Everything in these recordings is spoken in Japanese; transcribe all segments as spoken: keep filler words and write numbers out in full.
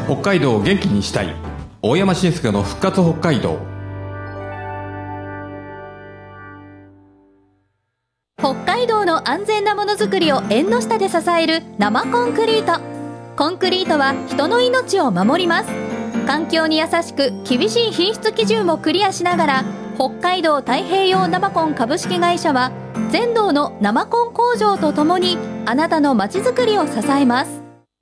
北海道を元気にしたい大山伸介の復活北海道。 北海道の安全なものづくりを縁の下で支える生コンクリート。コンクリートは人の命を守ります。環境に優しく厳しい品質基準をクリアしながら、北海道太平洋生コン株式会社は全道の生コン工場とともにあなたのまちづくりを支えます。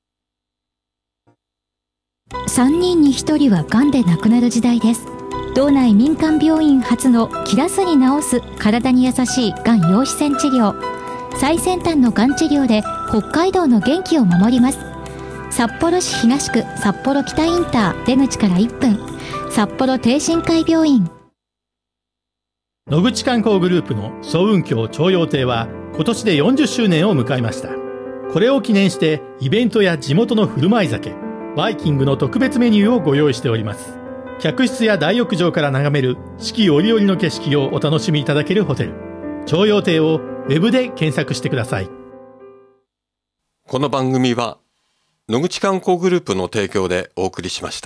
さんにんにひとりはがんで亡くなる時代です。道内民間病院初の切らずに治す体に優しいがん陽子線治療。最先端のがん治療で北海道の元気を守ります。札幌市東区札幌北インター出口からいっぷん、札幌帝心会病院。 野口観光グループの早雲峡朝陽亭は今年でよんじゅっしゅうねんを迎えました。これを記念してイベントや地元の振る舞い酒、バイキングの特別メニューをご用意しております。客室や大浴場から眺める四季折々の景色をお楽しみいただけるホテル、朝陽亭をウェブで検索してください。 この番組は野口観光グループの提供でお送りしました。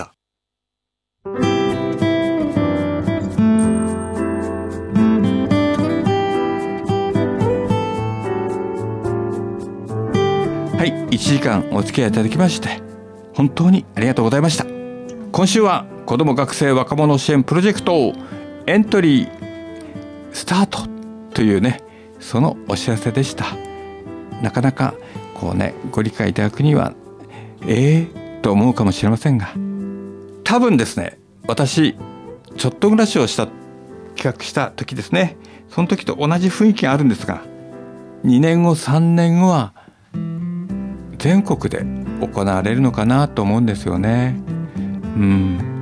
はい、いちじかんお付き合いいただきまして本当にありがとうございました。今週は子ども学生若者支援プロジェクトエントリースタートというね、そのお知らせでした。なかなかこうねご理解いただくにはえーと思うかもしれませんが、多分ですね、私ちょっと暮らしをした企画した時ですね、その時と同じ雰囲気があるんですが、にねんごさんねんごは全国で行われるのかなと思うんですよね。うん、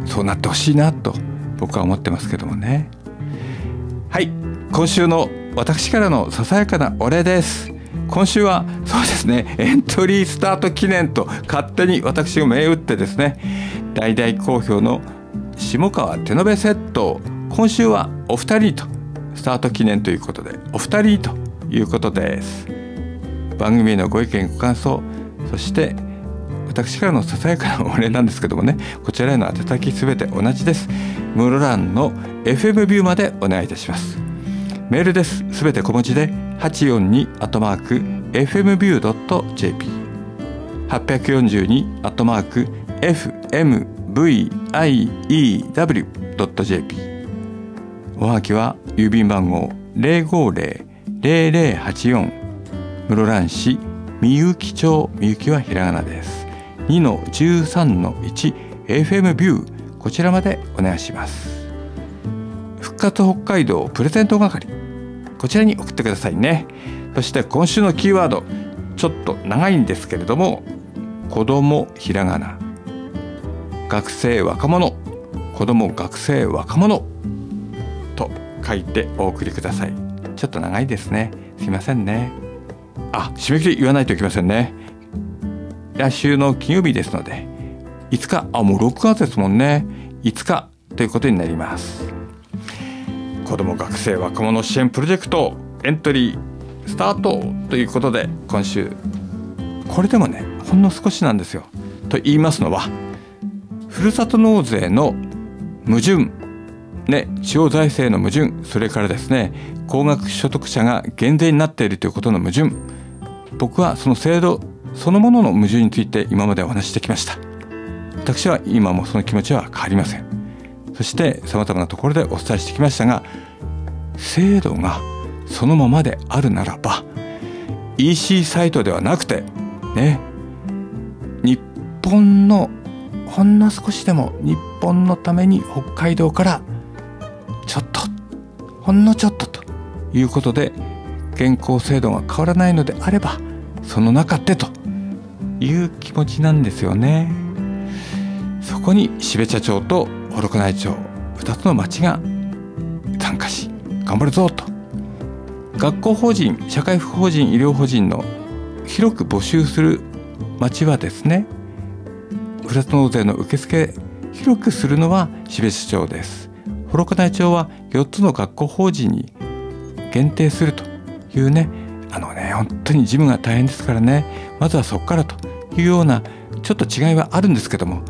そうなってほしいなと僕は思ってますけどもね。はい、今週の私からのささやかなお礼です。今週はそうですね、エントリースタート記念と勝手に私が銘打ってですね、大々好評の下川手延べセットを今週はお二人とスタート記念ということでお二人ということです。番組へのご意見ご感想、そして私からのささやかなお礼なんですけどもね、こちらへの宛先すべて同じです。室蘭の エフエム ビューまでお願いいたします。メールです。すべて小文字ではちよんにアットマーク エフエムビュードットジェーピー はちよんにアットマーク エフエムブイアイイーダブリュードットジェーピー。 おはぎは郵便番号 ゼロごゼロ ゼロゼロはちよん 室蘭市みゆき町、みゆきはひらがなです。 にのじゅうさんのいち エフエム ビュー、こちらまでお願いします。復活北海道プレゼント係、こちらに送ってくださいね。そして今週のキーワード、ちょっと長いんですけれども、子供ひらがな、学生若者、子供学生若者と書いてお送りください。ちょっと長いですね、すいませんね。あ、締め切り言わないといけませんね。来週の金曜日ですのでいつか、あ、もうろくがつですもんね、いつかということになります。子ども学生若者支援プロジェクトエントリースタートということで、今週これでもねほんの少しなんですよ。と言いますのは、ふるさと納税の矛盾ね、地方財政の矛盾、それからですね、高額所得者が減税になっているということの矛盾、僕はその制度そのものの矛盾について今までお話ししてきました。私は今もその気持ちは変わりません。そして様々なところでお伝えしてきましたが、制度がそのままであるならば イーシー サイトではなくてね、日本のほんの少しでも日本のために北海道からちょっとほんのちょっとということで、現行制度が変わらないのであればその中でという気持ちなんですよね。そこに標茶町と幌加内町ふたつの町が参加し頑張るぞと、学校法人、社会福法人、医療法人の広く募集する町はですね、ふるさと納税の受付広くするのは標茶町です。幌加内町はよっつの学校法人に限定するというね、あのね本当に事務が大変ですからね、まずはそこからというようなちょっと違いはあるんですけども、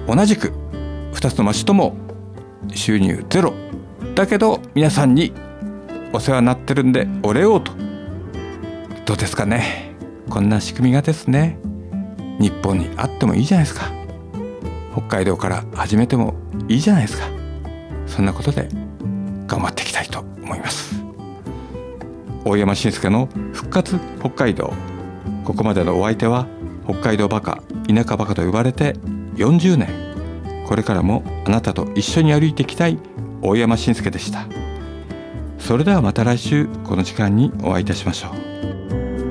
同じくふたつの町とも収入ゼロだけど皆さんにお世話になってるんでお礼をと。どうですかね。こんな仕組みがですね日本にあってもいいじゃないですか。北海道から始めてもいいじゃないですか。そんなことで頑張っていきたいと思います。大山伸介の復活北海道。ここまでのお相手は北海道バカ、田舎バカと呼ばれてよんじゅうねん。これからもあなたと一緒に歩いていきたい大山伸介でした。それではまた来週この時間にお会いいたしましょう。